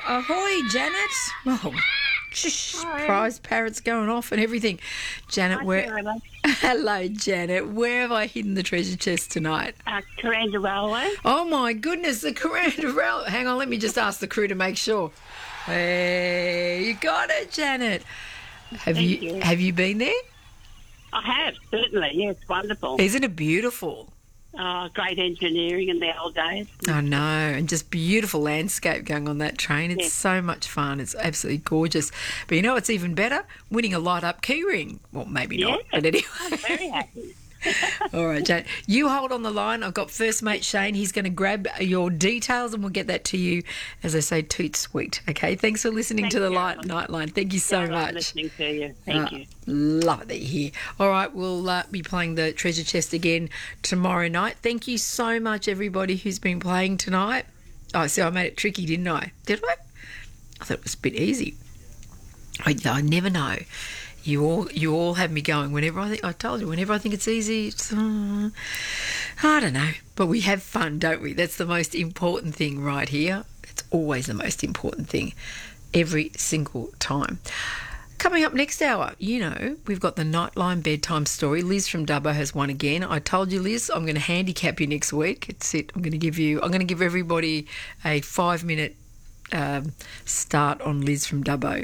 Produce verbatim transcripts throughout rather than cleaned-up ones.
Ahoy, Janet. Oh, shush, prize parrots going off and everything. Janet, Hi, where... Sarah. Hello, Janet. Where have I hidden the treasure chest tonight? Uh, Kuranda Railway. Oh, my goodness, the Kuranda Railway. Hang on, let me just ask the crew to make sure. Hey, you got it, Janet. Have Thank you, you. have you been there? I have, certainly. Yeah, it's wonderful. Isn't it beautiful? Oh, great engineering in the old days. I know, and just beautiful landscape going on that train. It's Yeah. so much fun. It's absolutely gorgeous. But you know what's even better? Winning a light-up keyring. Well, maybe not, Yeah. but anyway. I'm very happy. All right, Jane. You hold on the line. I've got first mate Shane. He's going to grab your details and we'll get that to you, as I say, toot sweet. Okay, thanks for listening Thank to the you. Light Nightline. Thank you so Yeah, I love much. listening to you. Thank Uh, you. Love it that you're here. All right, we'll uh, be playing the treasure chest again tomorrow night. Thank you so much, everybody who's been playing tonight. Oh, see, I made it tricky, didn't I? Did I? I thought it was a bit easy. I, I never know. You all, you all have me going. Whenever I think, I told you, whenever I think it's easy, it's, uh, I don't know. But we have fun, don't we? That's the most important thing right here. It's always the most important thing, every single time. Coming up next hour, you know, we've got the Nightline bedtime story. Liz from Dubbo has won again. I told you, Liz, I'm going to handicap you next week. It's it. I'm going to give you. I'm going to give everybody a five minute um, start on Liz from Dubbo.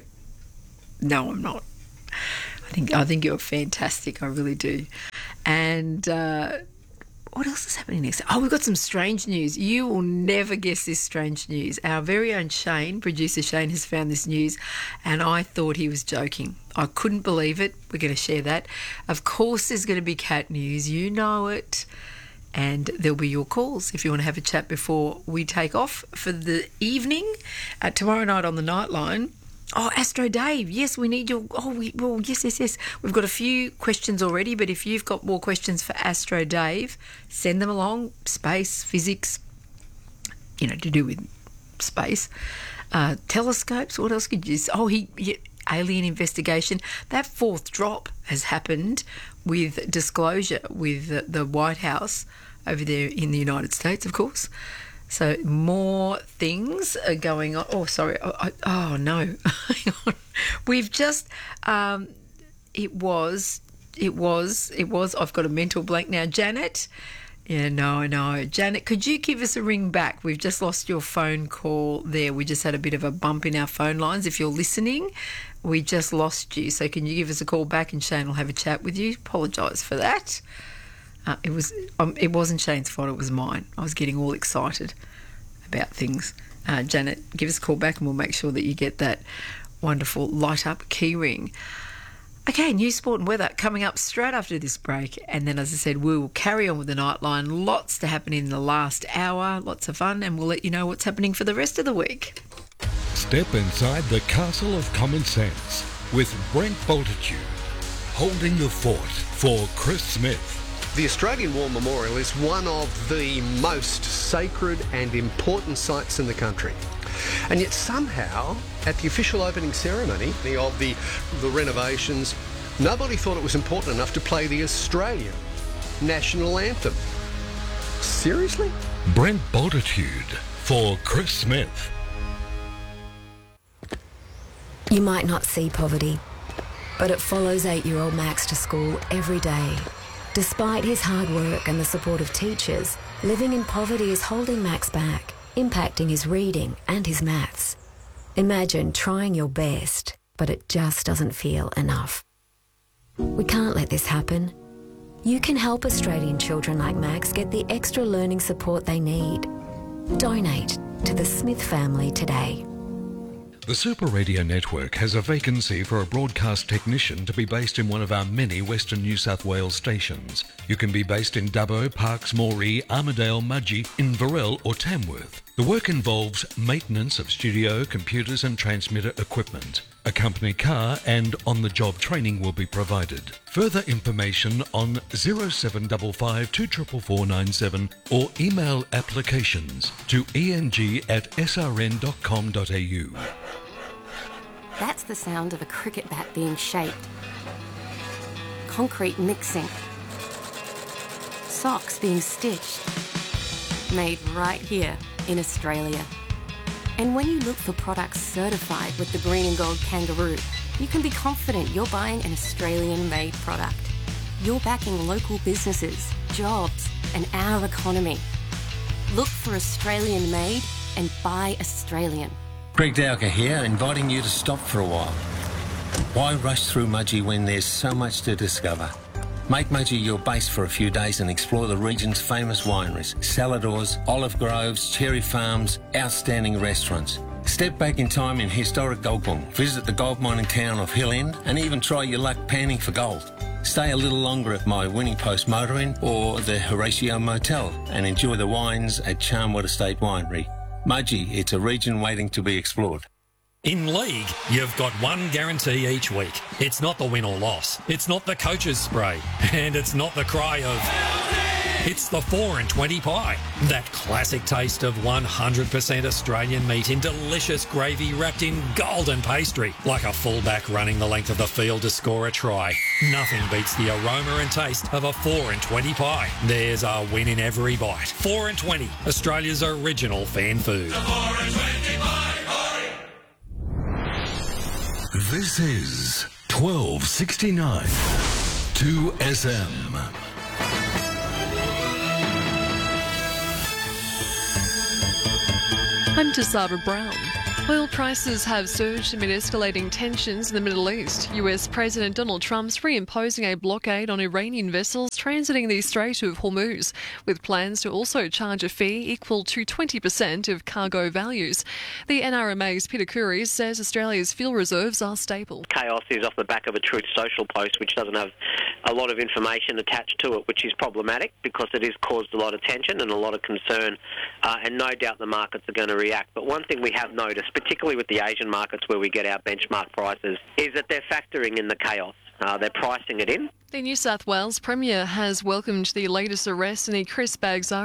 No, I'm not. I think I think you're fantastic. I really do. And uh, what else is happening next? Oh, we've got some strange news. You will never guess this strange news. Our very own Shane, producer Shane, has found this news, and I thought he was joking. I couldn't believe it. We're going to share that. Of course, there's going to be cat news. You know it. And there'll be your calls if you want to have a chat before we take off for the evening. Uh, tomorrow night on the Nightline. Oh, Astro Dave, yes, we need your... Oh, we, well, yes, yes, yes. We've got a few questions already, but if you've got more questions for Astro Dave, send them along. Space, physics, you know, to do with space. Uh, telescopes, what else could you... Oh, he, he... Alien investigation. That fourth drop has happened with disclosure with the, the White House over there in the United States, of course. So more things are going on. Oh, sorry. Oh, I, oh no. Hang on. We've just, um, it was, it was, it was, I've got a mental blank now. Janet? Yeah, no, I know. Janet, could you give us a ring back? We've just lost your phone call there. We just had a bit of a bump in our phone lines. If you're listening, we just lost you. So can you give us a call back and Shane will have a chat with you? Apologise for that. Uh, it was um, it wasn't Shane's fault, it was mine. I was getting all excited about things. Uh, Janet, give us a call back and we'll make sure that you get that wonderful light-up key ring. Okay, news, sport and weather coming up straight after this break. And then, as I said, we will carry on with the Nightline. Lots to happen in the last hour, lots of fun, and we'll let you know what's happening for the rest of the week. Step inside the castle of common sense with Brent Bultitude, holding the fort for Chris Smith. The Australian War Memorial is one of the most sacred and important sites in the country. And yet somehow, at the official opening ceremony of the, the renovations, nobody thought it was important enough to play the Australian national anthem. Seriously? Brent Bultitude for Chris Smith. You might not see poverty, but it follows eight-year-old Max to school every day. Despite his hard work and the support of teachers, living in poverty is holding Max back, impacting his reading and his maths. Imagine trying your best, but it just doesn't feel enough. We can't let this happen. You can help Australian children like Max get the extra learning support they need. Donate to the Smith family today. The Super Radio Network has a vacancy for a broadcast technician to be based in one of our many Western New South Wales stations. You can be based in Dubbo, Parks, Moree, Armidale, Mudgee, Inverell or Tamworth. The work involves maintenance of studio, computers and transmitter equipment. A company car and on-the-job training will be provided. Further information on zero seven five five two four four nine seven or email applications to eng at s r n dot com dot a u. That's the sound of a cricket bat being shaped. Concrete mixing. Socks being stitched. Made right here in Australia. And when you look for products certified with the green and gold kangaroo, you can be confident you're buying an Australian-made product. You're backing local businesses, jobs, and our economy. Look for Australian-made and buy Australian. Greg Dowker here, inviting you to stop for a while. Why rush through Mudgee when there's so much to discover? Make Mudgee your base for a few days and explore the region's famous wineries, salladors, olive groves, cherry farms, outstanding restaurants. Step back in time in historic Goldbung, visit the gold mining town of Hill End, and even try your luck panning for gold. Stay a little longer at my Winning Post Motor Inn or the Horatio Motel and enjoy the wines at Charnwood Estate Winery. Mudgee, it's a region waiting to be explored. In League, you've got one guarantee each week. It's not the win or loss. It's not the coach's spray. And it's not the cry of... It's the four and twenty pie. That classic taste of one hundred percent Australian meat in delicious gravy wrapped in golden pastry. Like a fullback running the length of the field to score a try. Nothing beats the aroma and taste of a four and twenty pie. There's a win in every bite. four and twenty, Australia's original fan food. The four and twenty pie. This is twelve sixty-nine two S M. I'm Tasara Brown. Oil prices have surged amid escalating tensions in the Middle East. U S President Donald Trump's reimposing a blockade on Iranian vessels transiting the Strait of Hormuz, with plans to also charge a fee equal to twenty percent of cargo values. The N R M A's Peter Couries says Australia's fuel reserves are stable. Chaos is off the back of a Truth Social post which doesn't have a lot of information attached to it, which is problematic because it has caused a lot of tension and a lot of concern, uh, and no doubt the markets are going to react. But one thing we have noticed, particularly with the Asian markets where we get our benchmark prices, is that they're factoring in the chaos. Uh, they're pricing it in. The New South Wales Premier has welcomed the latest arrest in the Chris Bagzari